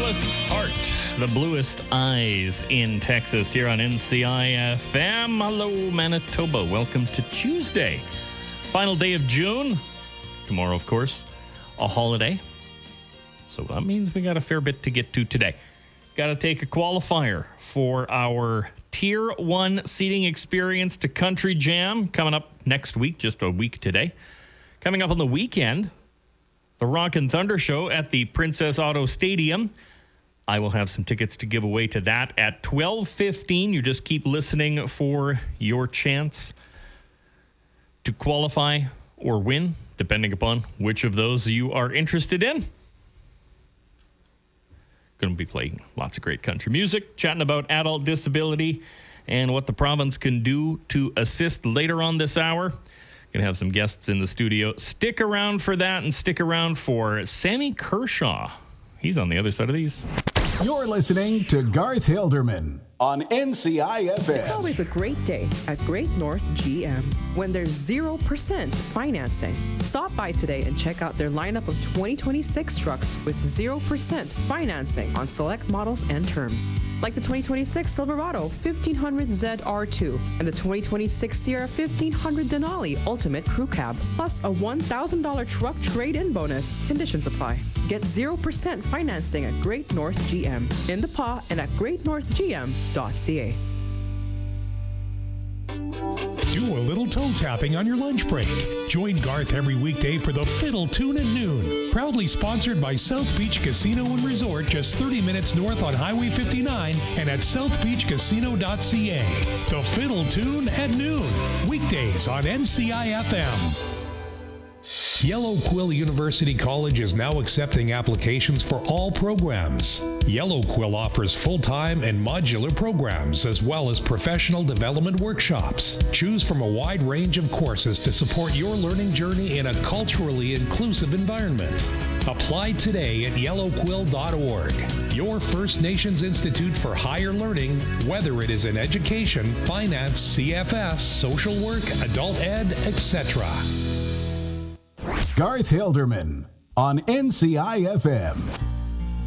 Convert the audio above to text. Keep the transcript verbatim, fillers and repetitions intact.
Bluest Heart, the bluest eyes in Texas here on N C I F M. Hello, Manitoba. Welcome to Tuesday. Final day of June. Tomorrow, of course, a holiday. So that means we got a fair bit to get to today. Got to take a qualifier for our Tier one seating experience to Country Jam coming up next week, just a week today. Coming up on the weekend, the Rock and Thunder Show at the Princess Auto Stadium. I will have some tickets to give away to that at twelve fifteen. You just keep listening for your chance to qualify or win, depending upon which of those you are interested in. Going to be playing lots of great country music, chatting about adult disability and what the province can do to assist later on this hour. Going to have some guests in the studio. Stick around for that and stick around for Sammy Kershaw. He's on the other side of these. You're listening to Garth Hilderman on N C I F M. It's always a great day at Great North G M when there's zero percent financing. Stop by today and check out their lineup of twenty twenty-six trucks with zero percent financing on select models and terms. Like the twenty twenty-six Silverado fifteen hundred Z R two and the twenty twenty-six Sierra fifteen hundred Denali Ultimate Crew Cab, plus a one thousand dollars truck trade-in bonus. Conditions apply. Get zero percent financing at Great North G M, in the P A and at great north g m dot c a. Do a little toe tapping on your lunch break. Join Garth every weekday for the Fiddle Tune at noon. Proudly sponsored by South Beach Casino and Resort, just thirty minutes north on Highway fifty-nine and at south beach casino dot c a. The Fiddle Tune at noon. Weekdays on N C I F M. Yellow Quill University College is now accepting applications for all programs. Yellow Quill offers full-time and modular programs as well as professional development workshops. Choose from a wide range of courses to support your learning journey in a culturally inclusive environment. Apply today at yellow quill dot org. Your First Nations Institute for Higher Learning, whether it is in education, finance, C F S, social work, adult ed, et cetera. Garth Hilderman on N C I F M.